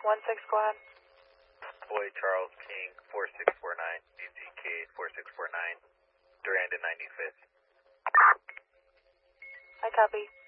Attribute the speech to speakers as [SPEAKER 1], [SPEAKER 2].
[SPEAKER 1] go ahead.
[SPEAKER 2] Boy Charles King, 4649, DCK 4649, Durand and 95th.
[SPEAKER 1] I copy.